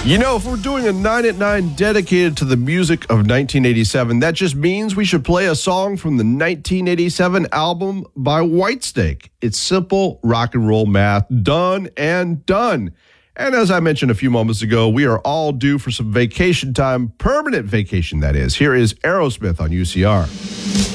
You know, if we're doing a 9 at 9 dedicated to the music of 1987, that just means we should play a song from the 1987 album by Whitesnake. It's simple rock and roll math, done and done. And as I mentioned a few moments ago, we are all due for some vacation time, permanent vacation that is. Here is Aerosmith on UCR.